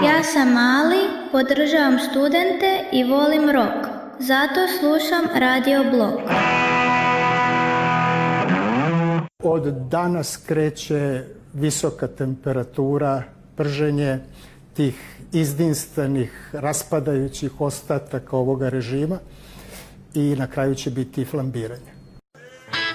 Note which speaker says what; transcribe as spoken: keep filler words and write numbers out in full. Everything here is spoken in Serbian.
Speaker 1: Ja sam mali, podržavam studente i volim rock. Zato slušam Radio Blok.
Speaker 2: Od danas kreće visoka temperatura, prženje tih izdinstvenih, raspadajućih ostataka ovoga režima i na kraju će biti i flambiranje.